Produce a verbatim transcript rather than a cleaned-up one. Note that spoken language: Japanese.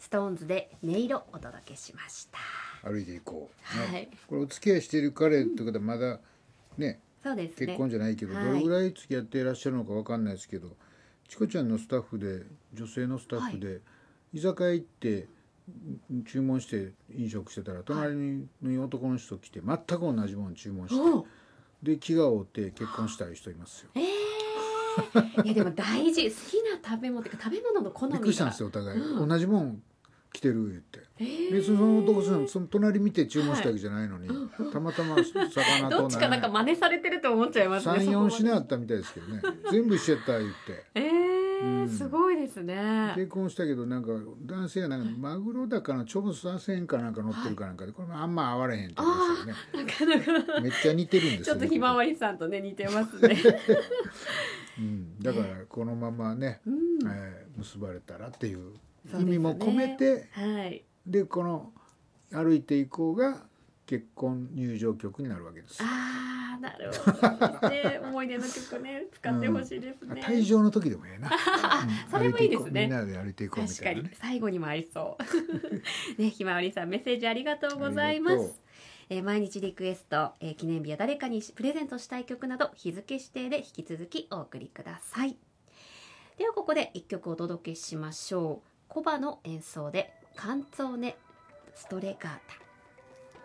ストーンズで音色お届けしました。 歩いていこう、ね、 はい、 これお付き合いしている彼という方はまだね、 そうですね、 結婚じゃないけど、 はい、 どれぐらい付き合っていらっしゃるのか分かんないですけど、チコちゃんのスタッフで女性のスタッフで、はい、居酒屋行って注文して飲食してたら隣に男の人来て全く同じもの注文して、はい、で気が合うて結婚したい人いますよ。 えー、いやでも大事、好きな食べ物っていうか食べ物の好みがびっくりしたんですよお互い、うん、同じもん来てる言って、 えー、 でその男さんその隣見て注文したわけじゃないのに、はい、たまたま魚とどっちかなんか真似されてると思っちゃいますね。 さんよん 品あったみたいですけどね全部一緒やった言ってえー、うん、すごいですね。 結婚したけどなんか男性がなんかマグロだかなチョブサセンかなんか乗ってるかなんかで、これもあんま合われへんって言いましたよね。なかなかめっちゃ似てるんですよ。 ちょっとひまわりさんとね似てますね、 うん、だからこのままね、うん、えー、結ばれたらっていう意味も込めて、 はい、 でこの歩いていこうが結婚入場曲になるわけです。 あー、なるほど、ね、思い出の曲ね使ってほしいですね、 うん、退場の時でもええな、うん、 それもいいですね。 みんなで歩いていこうみたいな、ね、 確かに最後にもありそうね、ひまわりさんメッセージありがとうございます。えー、毎日リクエスト、えー、記念日や誰かにプレゼントしたい曲など日付指定で引き続きお送りください。ではここでいっきょくお届けしましょう。コバの演奏でカンツォーネストレガータ。